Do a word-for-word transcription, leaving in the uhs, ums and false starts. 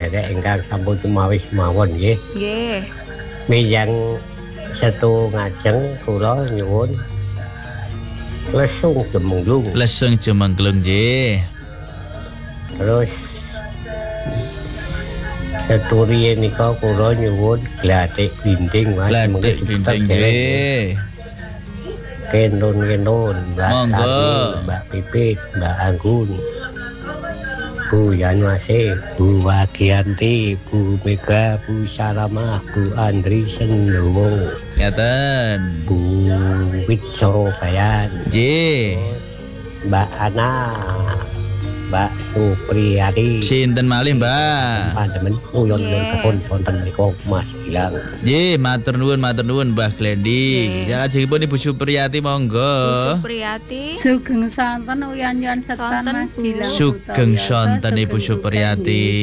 sederek ingkang sampun tumawis mawon nggih. Nggih. Miyang setu ngajeng kula nyuwun lesung jemengglung. Lesung jemengglung nggih. Terus seturiye nika kula nyuwun glathik dinding Mas. Glathik dinding nggih. Kendon-kendon Mbak Tati, Mbak Pipit, Mbak Anggun, Bu Yanwase, Bu Wagianti, Bu Mega, Bu Salamah, Bu Andri Sendowo, Ngaten. Bu Witsoro Bayan, Nggih. Mbak Ana, Mbak Supriyati. Sinten malih, Mbak? Panjenengan uyon uyon kepun wonten mriku Mas Gilang. Nggih, matur nuwun, matur nuwun Mbah Glendi. Ya lajengipun Ibu Supriyati monggo. Bu Supriyati. Sugeng sonten uyan-uyan setan Mas Gilang. Sugeng sonten Ibu Supriyati.